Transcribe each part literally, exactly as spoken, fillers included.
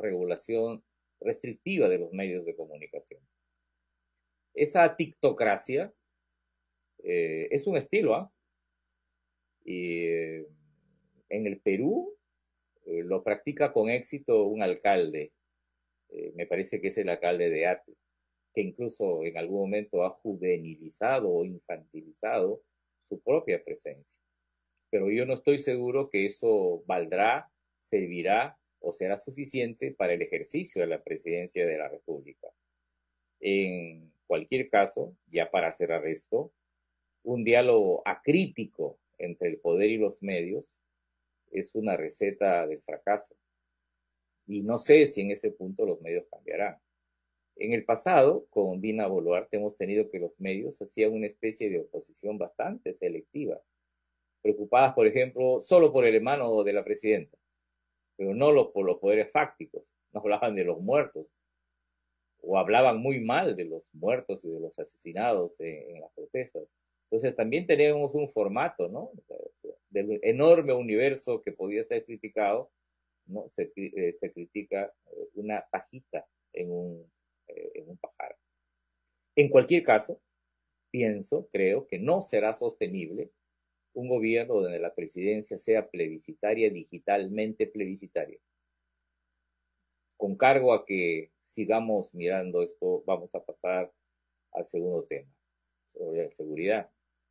regulación restrictiva de los medios de comunicación. Esa tiktocracia eh, es un estilo, ¿ah? ¿eh? Y eh, en el Perú eh, lo practica con éxito un alcalde, eh, me parece que es el alcalde de Ate, que incluso en algún momento ha juvenilizado o infantilizado su propia presencia. Pero yo no estoy seguro que eso valdrá, servirá o será suficiente para el ejercicio de la presidencia de la República. En cualquier caso, ya para cerrar esto, un diálogo acrítico entre el poder y los medios es una receta de fracaso. Y no sé si en ese punto los medios cambiarán. En el pasado, con Dina Boluarte, hemos tenido que los medios hacían una especie de oposición bastante selectiva, preocupadas, por ejemplo, solo por el hermano de la presidenta, pero no lo, por los poderes fácticos. No hablaban de los muertos, o hablaban muy mal de los muertos y de los asesinados en, en las protestas. Entonces también tenemos un formato, ¿no? Del enorme universo que podía ser criticado, ¿no? Se, eh, se critica una pajita en un, eh, en un pajar. En cualquier caso, pienso, creo que no será sostenible un gobierno donde la presidencia sea plebiscitaria, digitalmente plebiscitaria. Con cargo a que sigamos mirando esto, vamos a pasar al segundo tema, sobre la seguridad.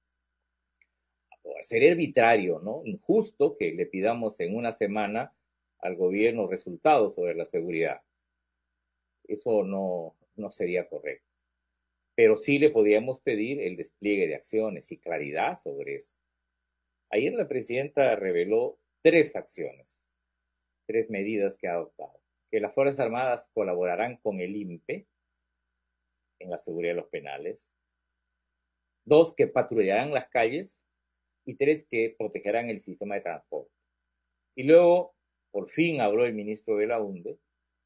Sería arbitrario, ¿no? Injusto que le pidamos en una semana al gobierno resultados sobre la seguridad. Eso no, no sería correcto. Pero sí le podríamos pedir el despliegue de acciones y claridad sobre eso. Ayer la presidenta reveló tres acciones, tres medidas que ha adoptado. Que las Fuerzas Armadas colaborarán con el I N P E en la seguridad de los penales. Dos, que patrullarán las calles. Y tres, que protegerán el sistema de transporte. Y luego, por fin habló el ministro de la UNDE,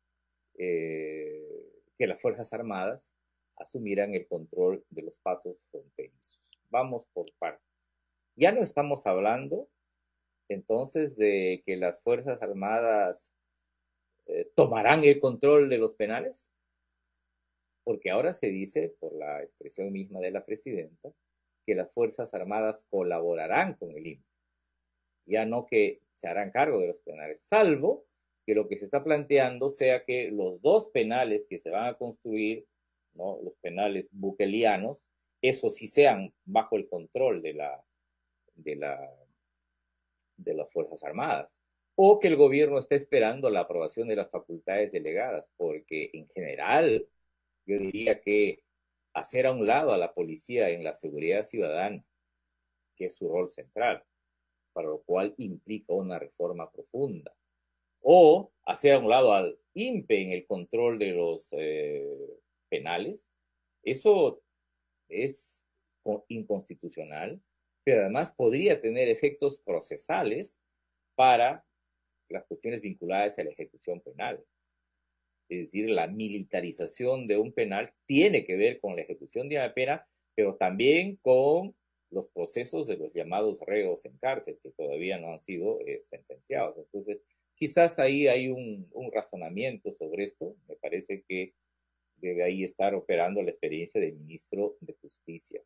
eh, que las Fuerzas Armadas asumirán el control de los pasos fronterizos. Vamos por partes. Ya no estamos hablando entonces de que las Fuerzas Armadas eh, tomarán el control de los penales, porque ahora se dice, por la expresión misma de la presidenta, que las Fuerzas Armadas colaborarán con el I N P E, ya no que se harán cargo de los penales, salvo que lo que se está planteando sea que los dos penales que se van a construir, ¿no? Los penales bukelianos, esos sí sean bajo el control de la, de la, de las Fuerzas Armadas, o que el gobierno esté esperando la aprobación de las facultades delegadas, porque en general yo diría que hacer a un lado a la policía en la seguridad ciudadana, que es su rol central, para lo cual implica una reforma profunda, o hacer a un lado al I N P E en el control de los eh, penales, eso es inconstitucional, pero además podría tener efectos procesales para las cuestiones vinculadas a la ejecución penal. Es decir, la militarización de un penal tiene que ver con la ejecución de una pena, pero también con los procesos de los llamados reos en cárcel, que todavía no han sido eh, sentenciados. Entonces, quizás ahí hay un, un razonamiento sobre esto. Me parece que debe ahí estar operando la experiencia del ministro de Justicia.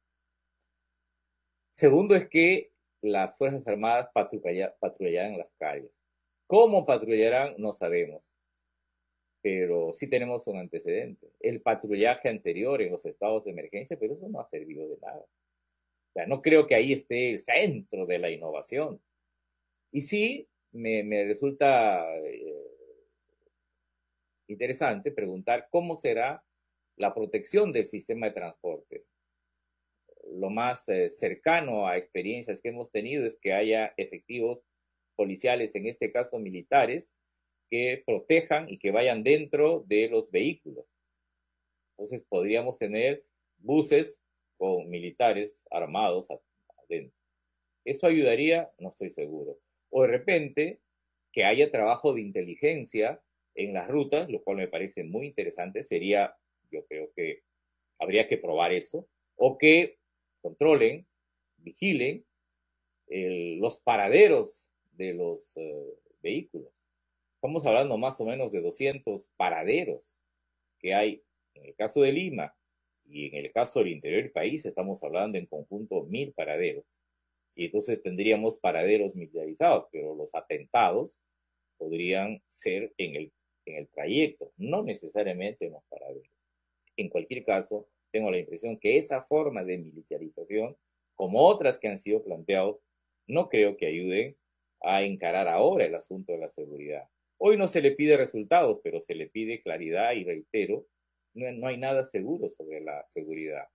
Segundo es que las Fuerzas Armadas patrullarán las calles. ¿Cómo patrullarán? No sabemos, pero sí tenemos un antecedente. El patrullaje anterior en los estados de emergencia, pero eso no ha servido de nada. O sea, no creo que ahí esté el centro de la innovación. Y sí, me, me resulta eh, interesante preguntar cómo será la protección del sistema de transporte. Lo más eh, cercano a experiencias que hemos tenido es que haya efectivos policiales, en este caso militares, que protejan y que vayan dentro de los vehículos. Entonces podríamos tener buses con militares armados adentro. ¿Eso ayudaría? No estoy seguro. O de repente que haya trabajo de inteligencia en las rutas, lo cual me parece muy interesante. Sería, yo creo que habría que probar eso. O que controlen, vigilen el, los paraderos de los uh, vehículos. Estamos hablando más o menos de doscientos paraderos que hay en el caso de Lima y en el caso del interior del país estamos hablando en conjunto mil paraderos. Y entonces tendríamos paraderos militarizados, pero los atentados podrían ser en el, en el trayecto, no necesariamente en los paraderos. En cualquier caso, tengo la impresión que esa forma de militarización, como otras que han sido planteadas, no creo que ayuden a encarar ahora el asunto de la seguridad. Hoy no se le pide resultados, pero se le pide claridad y reitero, no, no hay nada seguro sobre la seguridad.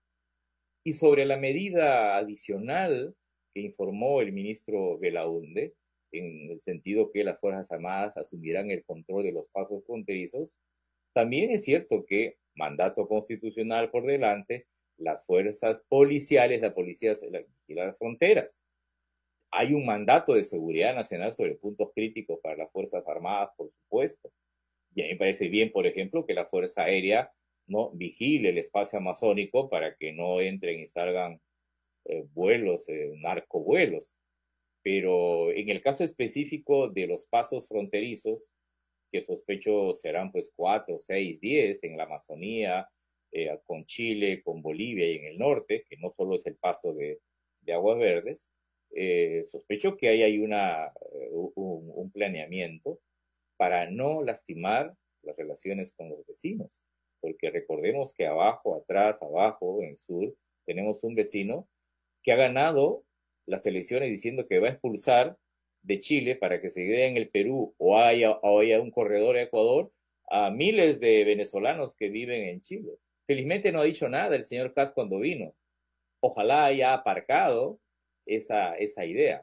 Y sobre la medida adicional que informó el ministro Belaunde, en el sentido que las Fuerzas Armadas asumirán el control de los pasos fronterizos, también es cierto que mandato constitucional por delante, las fuerzas policiales, la policía y las fronteras. Hay un mandato de seguridad nacional sobre puntos críticos para las Fuerzas Armadas, por supuesto. Y a mí me parece bien, por ejemplo, que la Fuerza Aérea no vigile el espacio amazónico para que no entren y salgan eh, vuelos, eh, narcovuelos. Pero en el caso específico de los pasos fronterizos, que sospecho serán pues cuatro, seis, diez en la Amazonía, eh, con Chile, con Bolivia y en el norte, que no solo es el paso de, de Aguas Verdes, eh, sospecho que ahí hay una, uh, un, un planeamiento para no lastimar las relaciones con los vecinos, porque recordemos que abajo, atrás, abajo, en el sur, tenemos un vecino que ha ganado las elecciones diciendo que va a expulsar de Chile para que se quede en el Perú o haya, o haya un corredor a Ecuador a miles de venezolanos que viven en Chile. Felizmente no ha dicho nada el señor Kass cuando vino. Ojalá haya aparcado esa, esa idea.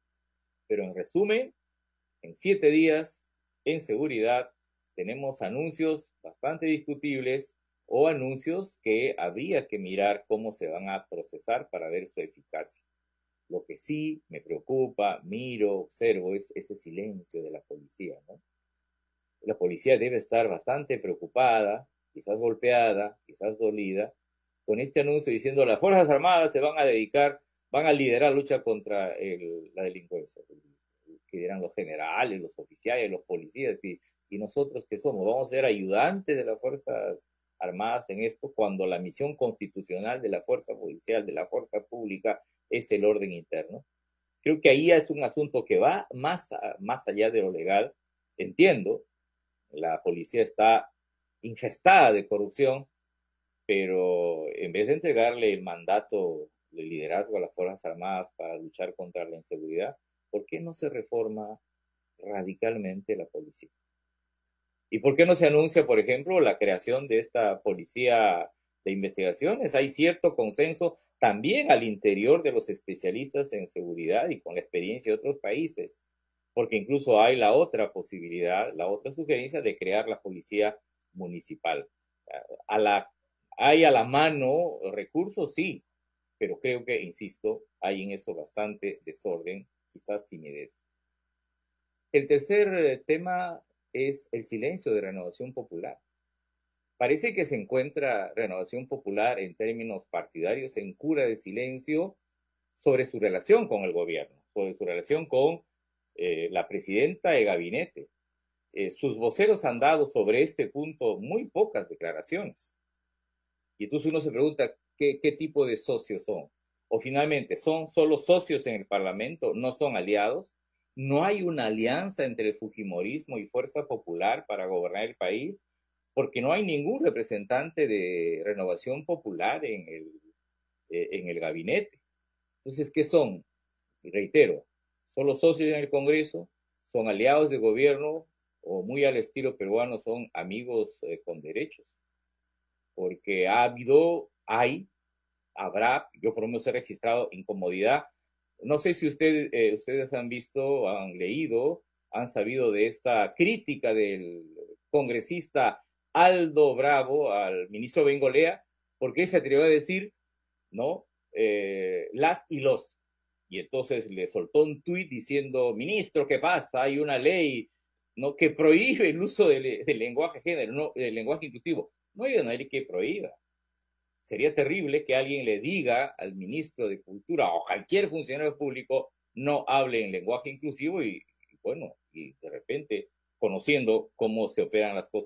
Pero en resumen, en siete días, en seguridad, tenemos anuncios bastante discutibles o anuncios que habría que mirar cómo se van a procesar para ver su eficacia. Lo que sí me preocupa, miro, observo, es ese silencio de la policía, ¿no? La policía debe estar bastante preocupada, quizás golpeada, quizás dolida, con este anuncio diciendo las Fuerzas Armadas se van a dedicar, van a liderar la lucha contra el, la delincuencia, que dirán los generales, los oficiales, los policías, y, y nosotros que somos, vamos a ser ayudantes de las Fuerzas Armadas en esto, cuando la misión constitucional de la Fuerza Policial, de la Fuerza Pública, es el orden interno. Creo que ahí es un asunto que va más, a, más allá de lo legal. Entiendo, la policía está infestada de corrupción, pero en vez de entregarle el mandato de liderazgo a las Fuerzas Armadas para luchar contra la inseguridad, ¿por qué no se reforma radicalmente la policía? ¿Y por qué no se anuncia, por ejemplo, la creación de esta policía de investigaciones? Hay cierto consenso también al interior de los especialistas en seguridad y con la experiencia de otros países, porque incluso hay la otra posibilidad, la otra sugerencia de crear la policía municipal. A la, hay a la mano recursos, sí, pero creo que, insisto, hay en eso bastante desorden, quizás timidez. El tercer tema es el silencio de Renovación Popular. Parece que se encuentra Renovación Popular en términos partidarios en cura de silencio sobre su relación con el gobierno, sobre su relación con eh, la presidenta de gabinete. Eh, sus voceros han dado sobre este punto muy pocas declaraciones. Y entonces uno se pregunta qué, qué tipo de socios son. O finalmente, ¿son solo socios en el Parlamento? ¿No son aliados? ¿No hay una alianza entre el Fujimorismo y Fuerza Popular para gobernar el país? Porque no hay ningún representante de Renovación Popular en el, eh, en el gabinete. Entonces, ¿qué son? Y reitero, ¿son los socios en el Congreso? ¿Son aliados de gobierno? ¿O muy al estilo peruano son amigos eh, con derechos? Porque ha habido, hay, habrá, yo por lo menos he registrado incomodidad. No sé si usted, eh, ustedes han visto, han leído, han sabido de esta crítica del congresista Aldo Bravo al ministro Bengolea, porque se atrevió a decir, ¿no? Eh, las y los. Y entonces le soltó un tuit diciendo, ministro, ¿qué pasa? Hay una ley, ¿no? Que prohíbe el uso del, del lenguaje género, no, del lenguaje inclusivo. No hay una ley que prohíba. Sería terrible que alguien le diga al ministro de Cultura o cualquier funcionario público no hable en lenguaje inclusivo y, y bueno, y de repente conociendo cómo se operan las cosas